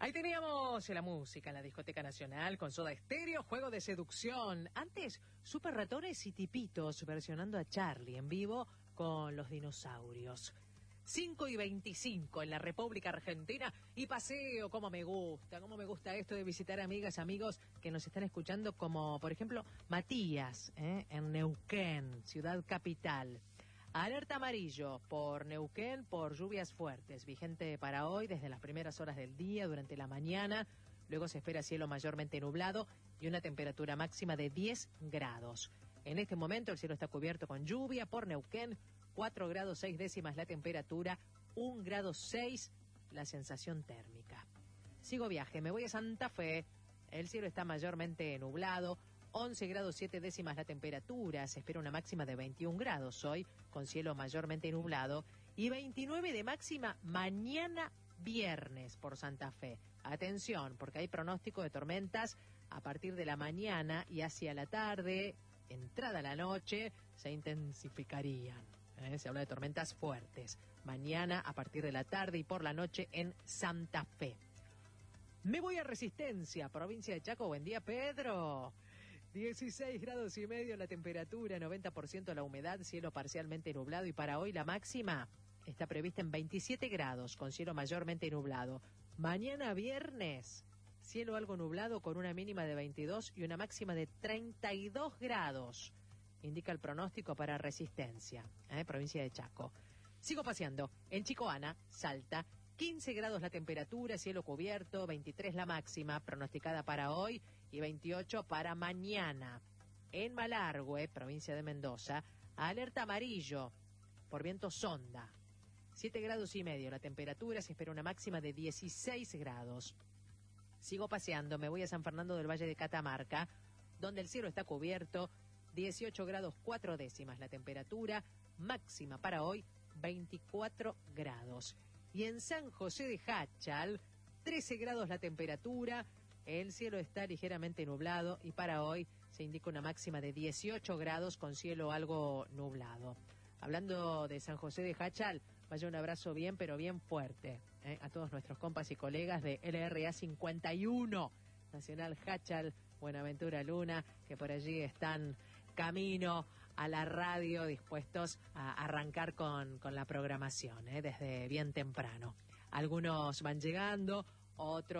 Ahí teníamos la música en la Discoteca Nacional con Soda Stereo, Juego de Seducción. Antes, Super Ratones y Tipitos versionando a Charlie en vivo con los dinosaurios. 5:25 en la República Argentina y paseo, cómo me gusta esto de visitar amigas, amigos que nos están escuchando, como por ejemplo Matías, en Neuquén, ciudad capital. Alerta amarillo por Neuquén por lluvias fuertes, vigente para hoy desde las primeras horas del día, durante la mañana. Luego se espera cielo mayormente nublado y una temperatura máxima de 10 grados. En este momento el cielo está cubierto con lluvia por Neuquén, 4 grados 6 décimas la temperatura, 1 grado 6 la sensación térmica. Sigo viaje, me voy a Santa Fe, el cielo está mayormente nublado, 11 grados 7 décimas la temperatura, se espera una máxima de 21 grados hoy, con cielo mayormente nublado, y 29 de máxima mañana viernes por Santa Fe. Atención, porque hay pronóstico de tormentas a partir de la mañana y hacia la tarde, entrada la noche, se intensificarían. Se habla de tormentas fuertes. Mañana a partir de la tarde y por la noche en Santa Fe. Me voy a Resistencia, provincia de Chaco. Buen día, Pedro. 16 grados y medio la temperatura, 90% la humedad, cielo parcialmente nublado y para hoy la máxima está prevista en 27 grados con cielo mayormente nublado. Mañana viernes, cielo algo nublado con una mínima de 22 y una máxima de 32 grados. Indica el pronóstico para Resistencia, provincia de Chaco. Sigo paseando en Chicoana, Salta. 15 grados la temperatura, cielo cubierto, 23 la máxima, pronosticada para hoy y 28 para mañana. En Malargüe, provincia de Mendoza, alerta amarillo por viento sonda. 7 grados y medio la temperatura, se espera una máxima de 16 grados. Sigo paseando, me voy a San Fernando del Valle de Catamarca, donde el cielo está cubierto, 18 grados 4 décimas la temperatura, máxima para hoy 24 grados. Y en San José de Jáchal, 13 grados la temperatura, el cielo está ligeramente nublado y para hoy se indica una máxima de 18 grados con cielo algo nublado. Hablando de San José de Jáchal, vaya un abrazo bien, pero bien fuerte, a todos nuestros compas y colegas de LRA 51, Nacional Jáchal, Buenaventura Luna, que por allí están camino a la radio, dispuestos a arrancar con la programación, desde bien temprano. Algunos van llegando, otros